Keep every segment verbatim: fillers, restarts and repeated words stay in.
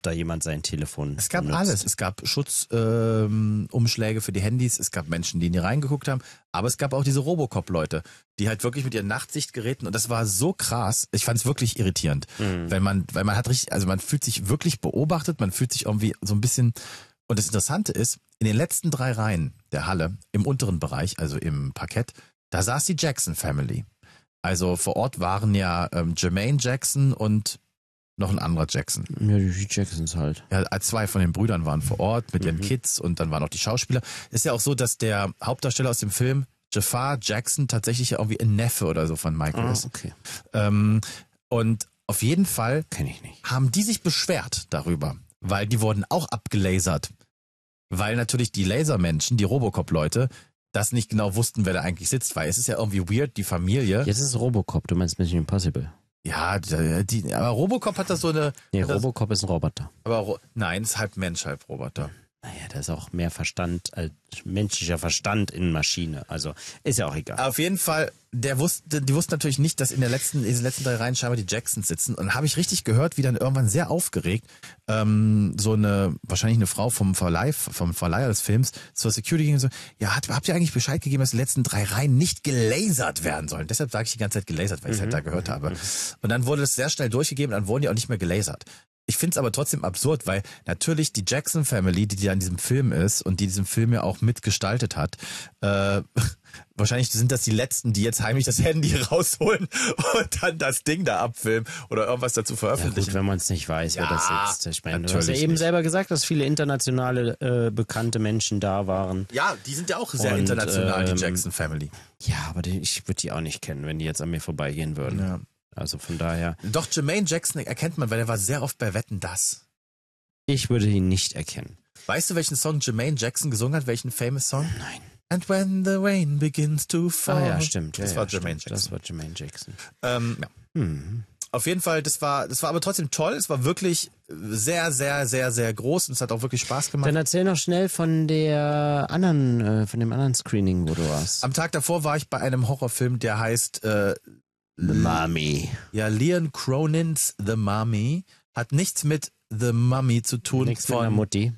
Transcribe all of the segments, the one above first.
da jemand sein Telefon Es gab benutzt. alles. Es gab Schutzumschläge ähm, Umschläge für die Handys, es gab Menschen, die in die reingeguckt haben, aber es gab auch diese Robocop-Leute, die halt wirklich mit ihren Nachtsichtgeräten, und das war so krass, ich fand es wirklich irritierend, Mhm. weil man, weil man hat richtig, also man fühlt sich wirklich beobachtet, man fühlt sich irgendwie so ein bisschen, und das Interessante ist, in den letzten drei Reihen der Halle, im unteren Bereich, also im Parkett, da saß die Jackson Family. Also vor Ort waren ja ähm, Jermaine Jackson und noch ein anderer Jackson. Ja, die Jacksons halt. Ja, zwei von den Brüdern waren vor Ort mit ihren Mhm. Kids und dann waren auch die Schauspieler. Ist ja auch so, dass der Hauptdarsteller aus dem Film, Jafar Jackson, tatsächlich ja irgendwie ein Neffe oder so von Michael Ah, ist. okay. Ähm, und auf jeden Fall Kenn ich nicht. haben die sich beschwert darüber, weil die wurden auch abgelasert. Weil natürlich die Lasermenschen, die Robocop-Leute, das nicht genau wussten, wer da eigentlich sitzt, weil es ist ja irgendwie weird, die Familie. Jetzt ist es Robocop, du meinst Mission Impossible. Ja, die, die, aber Robocop hat das so eine... Nee, das, Robocop ist ein Roboter. aber Ro- nein, ist halb Mensch, halb Roboter. Naja, da ist auch mehr Verstand als menschlicher Verstand in Maschine. Also ist ja auch egal. Auf jeden Fall, der wusste, die wussten natürlich nicht, dass in der letzten, in den letzten drei Reihen scheinbar die Jacksons sitzen. Und habe ich richtig gehört, wie dann irgendwann sehr aufgeregt ähm, so eine, wahrscheinlich eine Frau vom Verleih, vom Verleiher des Films zur Security ging und so, ja, hat, habt ihr eigentlich Bescheid gegeben, dass die letzten drei Reihen nicht gelasert werden sollen? Deshalb sage ich die ganze Zeit gelasert, weil ich es halt da gehört habe. Und dann wurde es sehr schnell durchgegeben, dann wurden die auch nicht mehr gelasert. Ich finde es aber trotzdem absurd, weil natürlich die Jackson Family, die, die an diesem Film ist und die diesen Film ja auch mitgestaltet hat, äh, wahrscheinlich sind das die Letzten, die jetzt heimlich das Handy rausholen und dann das Ding da abfilmen oder irgendwas dazu Ja veröffentlichen. gut, wenn man es nicht weiß, wer Ja, das sitzt. Ich meine, du hast ja natürlich eben nicht. selber gesagt, dass viele internationale äh, bekannte Menschen da waren. Ja, die sind ja auch sehr Und, international, ähm, die Jackson Family. Ja, aber die, ich würde die auch nicht kennen, wenn die jetzt an mir vorbeigehen würden. Ja. Also von daher, Doch, Jermaine Jackson erkennt man, weil er war sehr oft bei Wetten, dass. ich würde ihn nicht erkennen. Weißt du, welchen Song Jermaine Jackson gesungen hat? Welchen famous Song? Nein. And when the rain begins to fall. Ah ja, stimmt. Ja, Das ja, war Jermaine stimmt. Jackson. Das war Jermaine Jackson. Ähm, ja. Hm. Auf jeden Fall, das war, das war aber trotzdem toll. Es war wirklich sehr, sehr, sehr, sehr groß und es hat auch wirklich Spaß gemacht. Dann erzähl noch schnell von der anderen, äh, von dem anderen Screening, wo du warst. Am Tag davor war ich bei einem Horrorfilm, der heißt äh, The Mummy. ja, Leon Cronin's The Mummy. Hat nichts mit The Mummy zu tun, Nichts mit einer von, Mutti.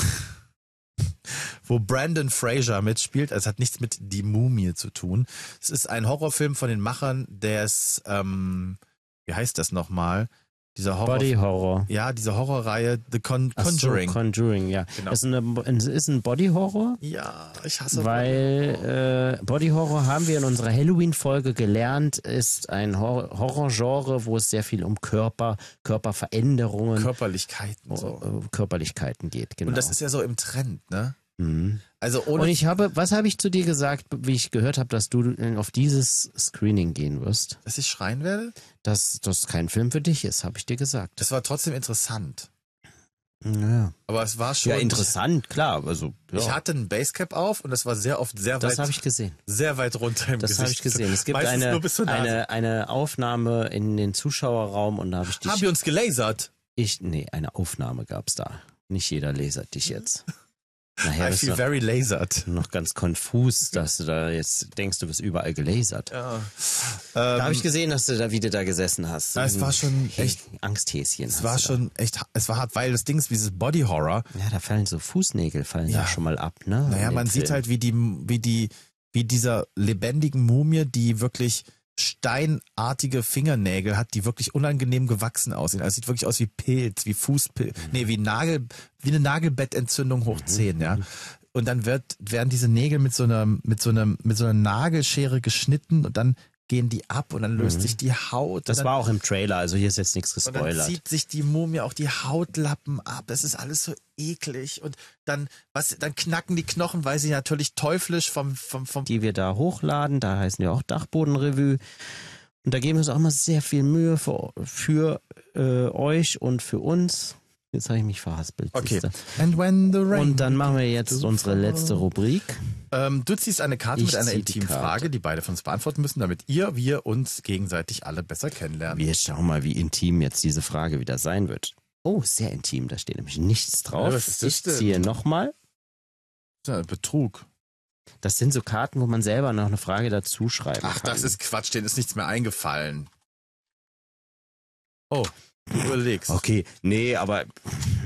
wo Brandon Fraser mitspielt. Es hat nichts mit Die Mumie zu tun. Es ist ein Horrorfilm von den Machern des, ähm, wie heißt das nochmal? Dieser Horror. Body Horror. Ja, diese Horrorreihe The Con Ach so, Conjuring. Conjuring, ja. Genau. Das ist, eine, ist ein Body Horror, ja, ich hasse weil äh, Body Horror haben wir in unserer Halloween-Folge gelernt, ist ein Hor Horrorgenre, wo es sehr viel um Körper, Körperveränderungen, Körperlichkeiten. So. äh, Körperlichkeiten geht. Genau. Und das ist ja so im Trend, ne? mhm. Also ohne. Und ich habe, was habe ich zu dir gesagt, wie ich gehört habe, dass du auf dieses Screening gehen wirst? dass ich schreien werde? Dass das kein Film für dich ist, habe ich dir gesagt. Das war trotzdem interessant. Ja, Aber es war schon. ja interessant, klar. Also ja. Ich hatte einen Basecap auf und das war sehr oft sehr das weit, habe ich gesehen. sehr weit runter im Das Gesicht. habe ich gesehen. Es gibt Meistens eine, nur bis zur Nase. eine, eine Aufnahme in den Zuschauerraum und da habe ich dich. Haben wir uns gelasert? Ich, nee, eine Aufnahme gab's da. Nicht jeder lasert dich jetzt. Nachher I bist feel du very lasered. noch ganz konfus, dass du da jetzt denkst, du bist überall gelasert. Ja. Da habe Ähm, ich gesehen, dass du da wieder da gesessen hast. Ja, es war schon echt- Angsthäschen. es hast war du schon echt, es war hart, weil das Ding ist, dieses Body Horror. Da. Ja, da fallen so Fußnägel, fallen Ja. da schon mal ab, ne? Naja, in dem man sieht Film. halt, wie die, wie die, wie dieser lebendigen Mumie, die wirklich steinartige Fingernägel hat, die wirklich unangenehm gewachsen aussehen. Also es sieht wirklich aus wie Pilz, wie Fußpilz, Mhm. nee, wie Nagel, wie eine Nagelbettentzündung hoch zehn, ja. Und dann wird, werden diese Nägel mit so einer, mit so einer, mit so einer Nagelschere geschnitten und dann gehen die ab und dann löst sich die Haut. Das und dann, war auch im Trailer, also hier ist jetzt nichts und dann gespoilert. zieht sich die Mumie auch die Hautlappen ab. Das ist alles so eklig. Und dann, was, dann knacken die Knochen, weil sie natürlich teuflisch vom, vom, vom, Die wir da hochladen, da heißen ja auch Dachbodenrevue. Und da geben wir uns auch mal sehr viel Mühe für, für äh, euch und für uns. Jetzt habe ich mich verhaspelt. Okay. siehste. And when the rain Und dann machen wir jetzt unsere letzte Rubrik. Ähm, du ziehst eine Karte Ich mit einer zieh die intimen Karte. Frage, die beide von uns beantworten müssen, damit ihr, wir uns gegenseitig alle besser kennenlernen. Wir schauen mal, wie intim jetzt diese Frage wieder sein wird. Oh, sehr intim, da steht nämlich nichts drauf. Ja, was ist das ich denn? ziehe nochmal. Ja, Betrug. Das sind so Karten, wo man selber noch eine Frage dazu schreiben Ach, kann. das ist Quatsch, denen ist nichts mehr eingefallen. Oh, Du überlegst. Okay, nee, aber